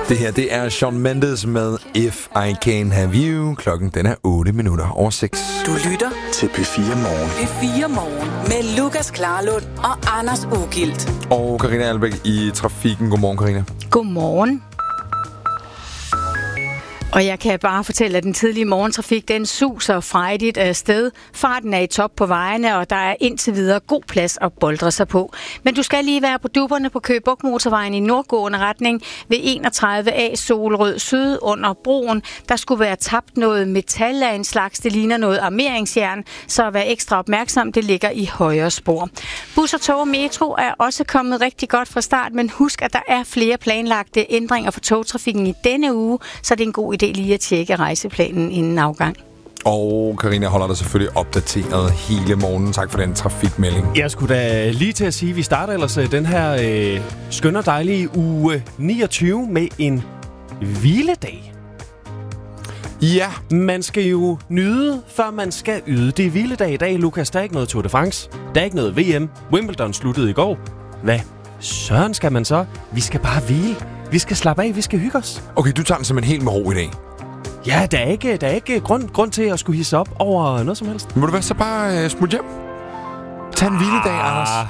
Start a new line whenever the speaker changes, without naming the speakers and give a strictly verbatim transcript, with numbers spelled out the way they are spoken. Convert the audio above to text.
Det her, det er Shawn Mendes med If I Can Have You. Klokken, den er otte minutter over seks.
Du lytter
til P fire Morgen.
P fire Morgen med Lukas Klarlund og Anders Ugilt.
Og Karina Albeck i trafikken. Godmorgen, Karina.
Godmorgen. Og jeg kan bare fortælle, at den tidlige morgentrafik, den suser frejdigt afsted. Farten er i top på vejene, og der er indtil videre god plads at boldre sig på. Men du skal lige være på dupperne på Køge Bugt Motorvejen i nordgående retning ved enogtredive A Solrød Syd under broen. Der skulle være tabt noget metal af en slags, det ligner noget armeringsjern, så vær ekstra opmærksom, det ligger i højre spor. Bus og tog og metro er også kommet rigtig godt fra start, men husk, at der er flere planlagte ændringer for togtrafikken i denne uge, så det er en god idé lige at tjekke rejseplanen inden afgang.
Og Karina holder dig selvfølgelig opdateret hele morgenen. Tak for den trafikmelding.
Jeg skulle da lige til at sige, at vi starter ellers den her øh, skønne og dejlige uge niogtyve med en hviledag.
Ja.
Man skal jo nyde, før man skal yde. Det er hviledag i dag, Lukas. Der er ikke noget Tour de France. Der er ikke noget V M. Wimbledon sluttede i går. Hvad søren skal man så? Vi skal bare hvile. Vi skal slappe af, vi skal hygge os.
Okay, du tager den simpelthen helt med ro i dag.
Ja, der er ikke, der er ikke grund, grund til at skulle hisse op over noget som helst.
Må du være så bare uh, smut hjem? Tag en hviledag, Anders.